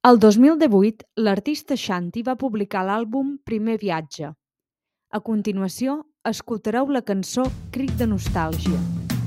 El 2018, l'artista Shanti va publicar l'àlbum Primer viatge. A continuació, escoltareu la cançó Crit de nostàlgia.